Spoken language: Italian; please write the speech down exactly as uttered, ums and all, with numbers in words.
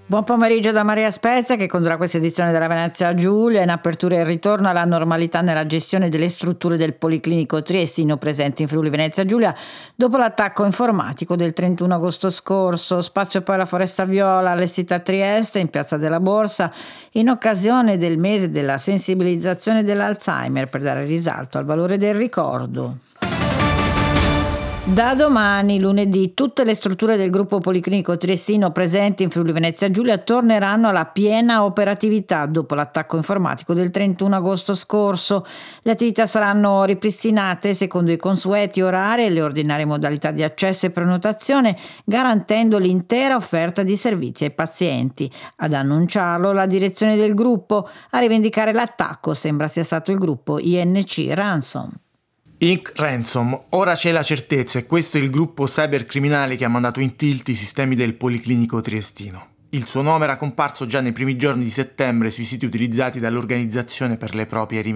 Buon pomeriggio da Maria Spezia che condurrà questa edizione della Venezia Giulia. In apertura il ritorno alla normalità nella gestione delle strutture del Policlinico Triestino presenti in Friuli Venezia Giulia dopo l'attacco informatico del trentuno agosto scorso. Spazio poi alla Foresta Viola allestita a Trieste in Piazza della Borsa in occasione del mese della sensibilizzazione dell'Alzheimer per dare risalto al valore del ricordo. Da domani, lunedì, tutte le strutture del gruppo Policlinico Triestino presenti in Friuli Venezia Giulia torneranno alla piena operatività dopo l'attacco informatico del trentuno agosto scorso. Le attività saranno ripristinate secondo i consueti orari e le ordinarie modalità di accesso e prenotazione, garantendo l'intera offerta di servizi ai pazienti. Ad annunciarlo la direzione del gruppo, a rivendicare l'attacco sembra sia stato il gruppo I N C Ransom. Inc Ransom, ora c'è la certezza e questo è il gruppo cybercriminale che ha mandato in tilt i sistemi del Policlinico Triestino. Il suo nome era comparso già nei primi giorni di settembre sui siti utilizzati dall'organizzazione per le proprie